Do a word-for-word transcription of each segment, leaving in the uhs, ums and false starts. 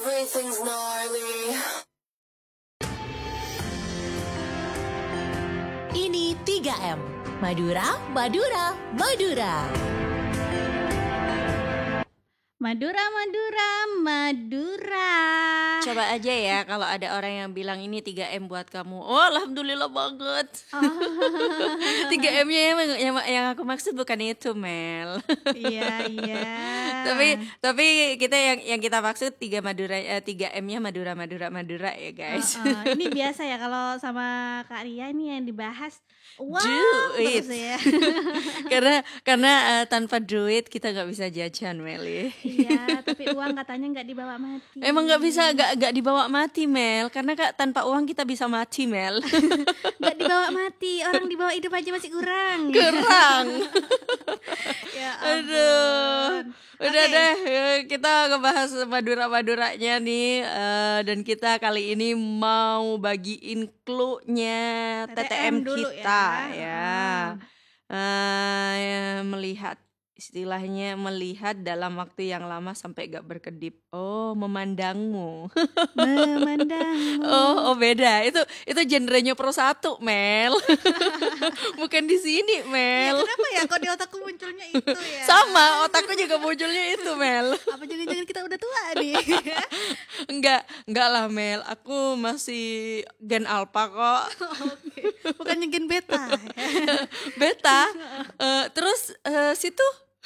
Everything's gnarly. Ini tiga M. Madura, Madura, Madura. Madura, Madura, Madura. Coba aja ya kalau ada orang yang bilang ini tiga M buat kamu. Oh, alhamdulillah banget. Oh. tiga M-nya yang, yang yang aku maksud bukan itu, Mel. Iya, iya. tapi tapi kita yang yang kita maksud tiga Madura eh, tiga M-nya Madura, Madura, Madura ya, guys. Uh, uh, ini biasa ya kalau sama Kak Ria ini yang dibahas. Wow, Do it. terus ya. karena karena uh, tanpa duit kita nggak bisa jajan, Meli. Iya, tapi uang katanya nggak dibawa mati. Emang nggak bisa nggak nggak dibawa mati, Mel, karena kak tanpa uang kita bisa mati, Mel. Nggak dibawa mati, orang dibawa hidup aja masih kurang. Kurang. Ya Aduh. Udah Oke. deh, kita ngebahas Madura-Maduranya nih, uh, dan kita kali ini mau bagiin clue-nya T T M dulu kita ya. ya. Uh, ya, melihat istilahnya melihat dalam waktu yang lama sampai gak berkedip. Oh, memandangmu. Memandangmu. Oh, oh beda. Itu itu genrenya Pro satu, Mel. Bukan di sini, Ya, Mel. kenapa ya kok di otakku munculnya itu ya? Sama, otakku juga munculnya itu, Mel. Apa jangan-jangan kita udah tua nih? Enggak, enggak lah, Mel. Aku masih gen alpha kok. Oke, bukannya gen beta. Beta. Eh, terus eh, situ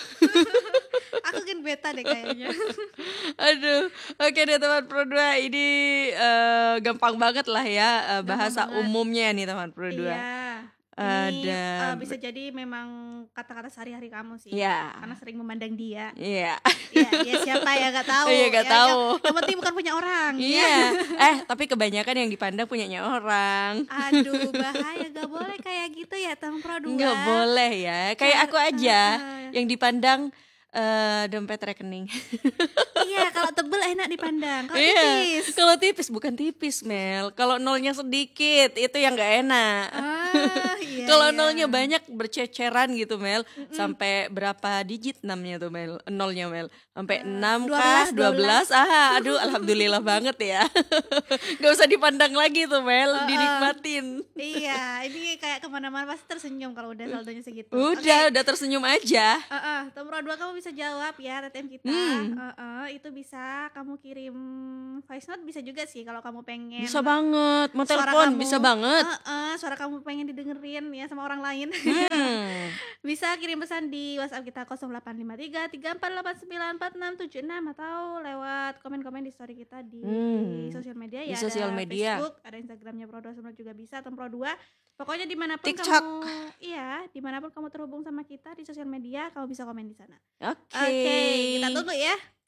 Aku gen beta deh kayaknya. Aduh, oke deh teman Pro dua, ini eh, gampang banget lah ya, eh, bahasa banget. umumnya nih teman Pro dua. Iya. Ini Ada- eh, bisa jadi memang kata-kata sehari-hari kamu sih. Iya. Karena sering memandang dia. Iya. Iya, ya siapa ya nggak tahu. Iya, nggak Ya, tahu. Yang, yang penting bukan punya orang. Iya. Eh, tapi kebanyakan yang dipandang punyanya orang. Aduh, bahaya, gak boleh kayak gitu ya, Tang Pro dua. Nggak boleh ya. Kayak aku aja Ah. yang dipandang eh, dompet rekening. Iya, kalau tebel enak dipandang. Kalau Iya. tipis. Kalau tipis bukan tipis, Mel. Kalau nolnya sedikit itu yang nggak enak. Ah, iya, Kalau iya. nolnya banyak berceceran gitu, Mel. Sampai berapa digit enamnya tuh, Mel? Nolnya, Mel. Sampai enam kah? dua dua belas, belas. Ah, aduh, alhamdulillah banget ya. Gak usah dipandang lagi tuh, Mel. Dinikmatin. Iya, ini kayak kemana-mana pasti tersenyum kalau udah saldonya segitu. Udah, udah tersenyum aja. Heeh, Tang Pro dua kamu bisa jawab ya T T M kita. Hmm. Heeh, itu bisa kamu kirim voice note, bisa juga sih kalau kamu pengen. Bisa banget. Mau suara telepon kamu- bisa banget. Heeh, suara kamu pengen didengerin ya sama orang lain. Hmm. Bisa kirim pesan di WhatsApp kita nol delapan lima tiga tiga empat delapan sembilan empat enam tujuh enam atau lewat komen-komen di story kita di Hmm. sosial media Di ya. sosial Ada media. Facebook, ada Instagramnya Pro dua sebenarnya juga bisa, atau Pro dua. Pokoknya dimanapun TikTok. kamu, iya, dimanapun kamu terhubung sama kita di sosial media, kamu bisa komen di sana. Oke. Oke, kita tunggu ya.